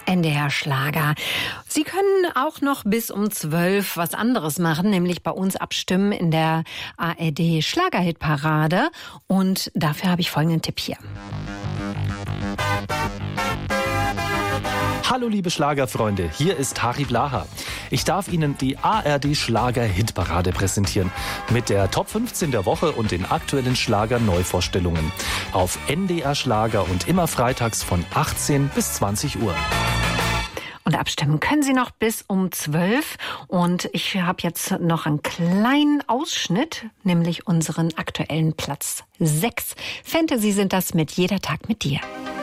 NDR Schlager. Sie können auch noch bis um 12 was anderes machen, nämlich bei uns abstimmen in der ARD Schlagerhitparade. Und dafür habe ich folgenden Tipp hier. Hallo liebe Schlagerfreunde, hier ist Harry Blaha. Ich darf Ihnen die ARD Schlager-Hitparade präsentieren mit der Top 15 der Woche und den aktuellen Schlager-Neuvorstellungen auf NDR Schlager und immer freitags von 18 bis 20 Uhr. Und abstimmen können Sie noch bis um 12. Und ich habe jetzt noch einen kleinen Ausschnitt, nämlich unseren aktuellen Platz 6. Fantasy sind das mit Jeder Tag mit dir.